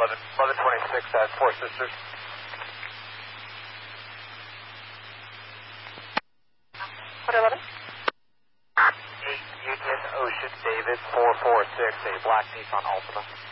1126 has Four Sisters. What 11? 8 Union Ocean David 446, a black Nissan Altima.